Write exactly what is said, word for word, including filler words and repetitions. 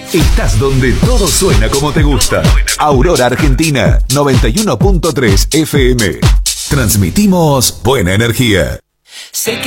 Estás donde todo suena como te gusta. Aurora Argentina, noventa y uno punto tres F M. Transmitimos buena energía. Sé que